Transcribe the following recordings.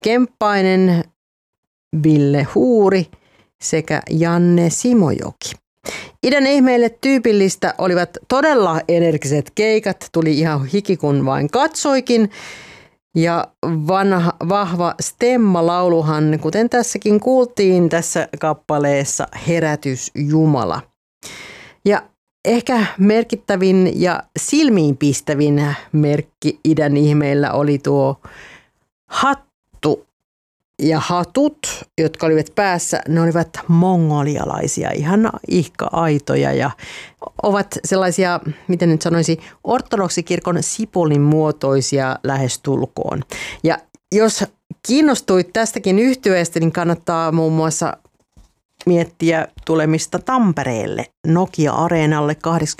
Kemppainen, Ville Huuri sekä Janne Simojoki. Idän ihmeille tyypillistä olivat todella energiset keikat, tuli ihan hiki kun vain katsoikin. Ja vahva stemma-lauluhan, kuten tässäkin kuultiin tässä kappaleessa, Herätys Jumala. Ja ehkä merkittävin ja silmiinpistävin merkki idän ihmeillä oli tuo hattu ja hatut, jotka olivat päässä. Ne olivat mongolialaisia, ihan ihka-aitoja ja ovat sellaisia, miten nyt sanoisi, ortodoksikirkon sipolin muotoisia lähestulkoon. Ja jos kiinnostuit tästäkin yhtyeestä, niin kannattaa muun muassa miettiä tulemista Tampereelle Nokia-areenalle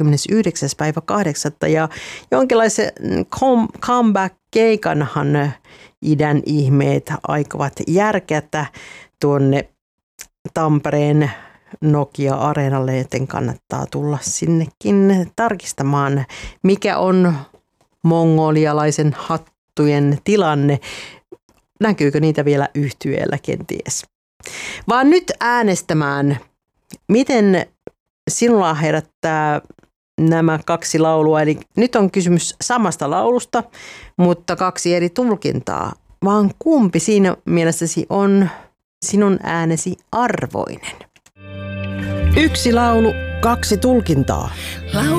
29.8. ja jonkinlaisen comeback-keikanhan idän ihmeet aikovat järkätä tuonne Tampereen Nokia-areenalle, joten kannattaa tulla sinnekin tarkistamaan, mikä on mongolialaisen hattujen tilanne. Näkyykö niitä vielä yhtyeellä kenties? Vaan nyt äänestämään, miten sinulla herättää nämä kaksi laulua. Eli nyt on kysymys samasta laulusta, mutta kaksi eri tulkintaa. Vaan kumpi siinä mielessäsi on sinun äänesi arvoinen? Yksi laulu, kaksi tulkintaa.